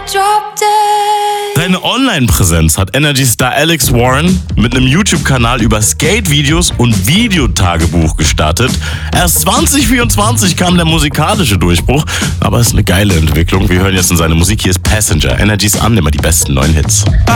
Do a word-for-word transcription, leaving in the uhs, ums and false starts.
drop dead. Seine Online-Präsenz hat Energy-Star Alex Warren mit einem YouTube-Kanal über Skate-Videos und Videotagebuch gestartet. Erst zwanzig vierundzwanzig kam der musikalische Durchbruch, aber es ist eine geile Entwicklung. Wir hören jetzt in seine Musik. Hier ist Passenger, Energys Annehmer, die besten neuen Hits.